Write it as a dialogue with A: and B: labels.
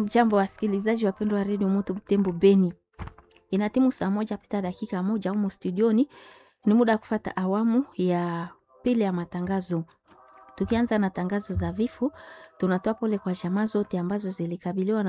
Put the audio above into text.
A: Hamjambo wasikilizaji wapendwa wa Radio Moto Butembo Beni. Inatimu saa moja pita dakika moja humo studioni. Ni muda kufata awamu ya pili ya matangazo. Tukianza na tangazo za vifo, tunatoa pole kwa jamaa zote ambazo zilikabiliwa na